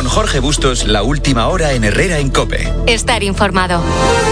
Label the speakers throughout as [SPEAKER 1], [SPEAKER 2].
[SPEAKER 1] Con Jorge Bustos, la última hora en Herrera en COPE.
[SPEAKER 2] Estar informado.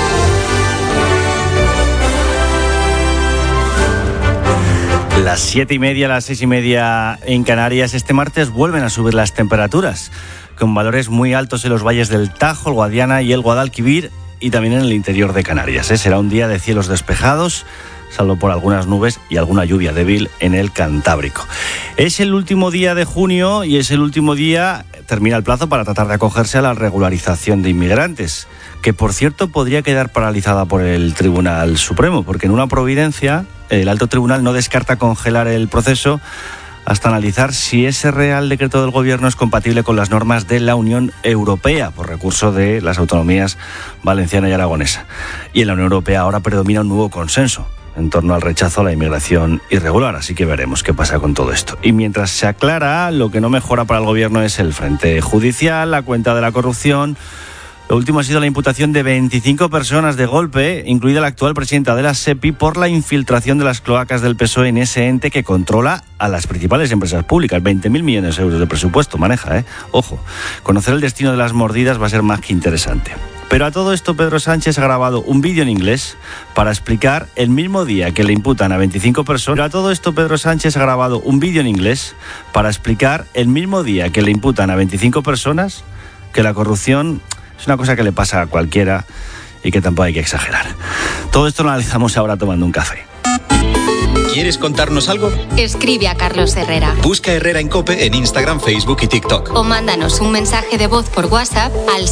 [SPEAKER 3] Las 7:30, las 6:30 en Canarias. Este martes vuelven a subir las temperaturas, con valores muy altos en los valles del Tajo, el Guadiana y el Guadalquivir, y también en el interior de Canarias. Será un día de cielos despejados, salvo por algunas nubes y alguna lluvia débil en el Cantábrico. Es el último día de junio y es el último día, termina el plazo para tratar de acogerse a la regularización de inmigrantes, que por cierto podría quedar paralizada por el Tribunal Supremo, porque en una providencia el Alto Tribunal no descarta congelar el proceso hasta analizar si ese Real Decreto del Gobierno es compatible con las normas de la Unión Europea, por recurso de las autonomías valenciana y aragonesa. Y en la Unión Europea ahora predomina un nuevo consenso en torno al rechazo a la inmigración irregular, así que veremos qué pasa con todo esto. Y mientras se aclara, lo que no mejora para el Gobierno es el frente judicial, la cuenta de la corrupción. Lo último ha sido la imputación de 25 personas de golpe, incluida la actual presidenta de la SEPI, por la infiltración de las cloacas del PSOE en ese ente que controla a las principales empresas públicas. 20.000 millones de euros de presupuesto maneja, Ojo, conocer el destino de las mordidas va a ser más que interesante. Pero a todo esto Pedro Sánchez ha grabado un vídeo en inglés para explicar el mismo día que le imputan a 25 personas. Pero a todo esto Pedro Sánchez ha grabado un vídeo en inglés para explicar el mismo día que le imputan a 25 personas que la corrupción es una cosa que le pasa a cualquiera y que tampoco hay que exagerar. Todo esto lo analizamos ahora tomando un café.
[SPEAKER 1] ¿Quieres contarnos algo?
[SPEAKER 2] Escribe a Carlos Herrera.
[SPEAKER 1] Busca Herrera en COPE en Instagram, Facebook y TikTok.
[SPEAKER 2] O mándanos un mensaje de voz por WhatsApp al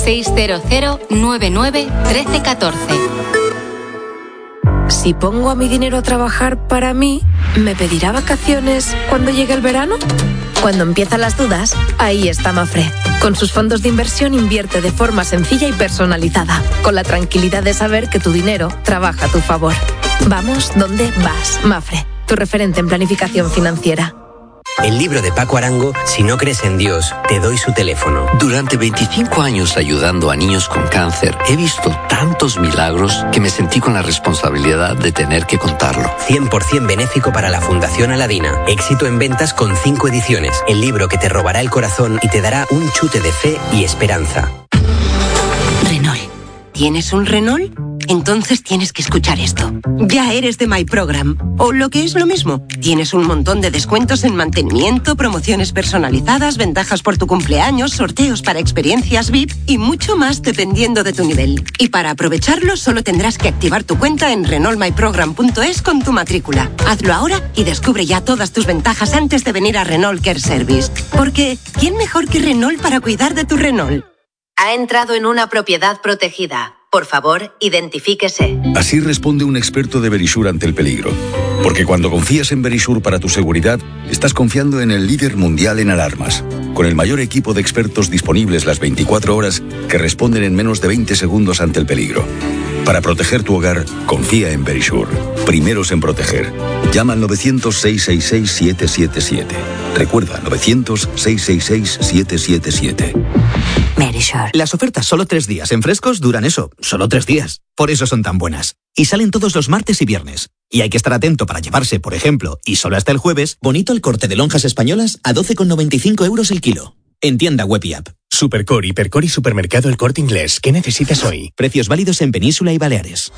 [SPEAKER 2] 600-99-1314.
[SPEAKER 4] Si pongo a mi dinero a trabajar para mí, ¿me pedirá vacaciones cuando llegue el verano? Cuando empiezan las dudas, ahí está Mafre. Con sus fondos de inversión invierte de forma sencilla y personalizada, con la tranquilidad de saber que tu dinero trabaja a tu favor. Vamos donde vas, Mafre, tu referente en planificación financiera.
[SPEAKER 5] El libro de Paco Arango, Si no crees en Dios, te doy su teléfono.
[SPEAKER 6] Durante 25 años ayudando a niños con cáncer, he visto tantos milagros que me sentí con la responsabilidad de tener que contarlo.
[SPEAKER 5] 100% benéfico para la Fundación Aladina. Éxito en ventas con 5 ediciones. El libro que te robará el corazón y te dará un chute de fe y esperanza.
[SPEAKER 7] Renault. ¿Tienes un Renault? Entonces tienes que escuchar esto. Ya eres de My Program. O lo que es lo mismo, tienes un montón de descuentos en mantenimiento, promociones personalizadas, ventajas por tu cumpleaños, sorteos para experiencias VIP y mucho más dependiendo de tu nivel. Y para aprovecharlo solo tendrás que activar tu cuenta en renaultmyprogram.es con tu matrícula. Hazlo ahora y descubre ya todas tus ventajas antes de venir a Renault Care Service. Porque ¿quién mejor que Renault para cuidar de tu Renault?
[SPEAKER 8] Ha entrado en una propiedad protegida. Por favor, identifíquese.
[SPEAKER 9] Así responde un experto de Verisure ante el peligro. Porque cuando confías en Verisure para tu seguridad, estás confiando en el líder mundial en alarmas, con el mayor equipo de expertos disponibles las 24 horas que responden en menos de 20 segundos ante el peligro. Para proteger tu hogar, confía en Verisure. Primeros en proteger. Llama al 900-666-777. Recuerda, 900-666-777.
[SPEAKER 8] Verisure.
[SPEAKER 10] Las ofertas solo 3 días en Frescos duran eso, solo 3 días. Por eso son tan buenas. Y salen todos los martes y viernes. Y hay que estar atento para llevarse, por ejemplo, y solo hasta el jueves, bonito el corte de lonjas españolas a 12,95 € el kilo. En tienda web y app.
[SPEAKER 11] Supercore, Hipercore y Supermercado El Corte Inglés. ¿Qué necesitas hoy?
[SPEAKER 10] Precios válidos en Península y Baleares.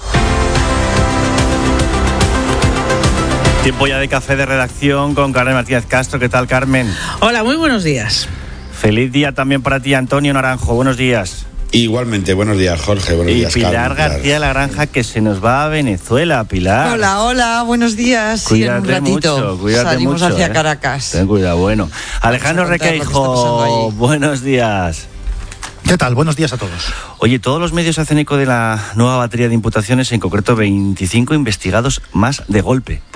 [SPEAKER 3] Tiempo ya de café de redacción con Carmen Martínez Castro. ¿Qué tal, Carmen?
[SPEAKER 12] Hola, muy buenos días.
[SPEAKER 3] Feliz día también para ti, Antonio Naranjo. Buenos días.
[SPEAKER 13] Igualmente, buenos días, Jorge. Buenos días,
[SPEAKER 3] Pilar
[SPEAKER 13] Carmen,
[SPEAKER 3] García de la Granja, que se nos va a Venezuela, Pilar.
[SPEAKER 12] Hola, buenos días.
[SPEAKER 3] Cuídate
[SPEAKER 12] sí, en un ratito
[SPEAKER 3] mucho,
[SPEAKER 12] salimos hacia Caracas.
[SPEAKER 3] Ten cuidado, bueno. Alejandro Requeijo, buenos días.
[SPEAKER 14] ¿Qué tal? Buenos días a todos.
[SPEAKER 3] Oye, todos los medios hacen eco de la nueva batería de imputaciones, en concreto 25 investigados más de golpe.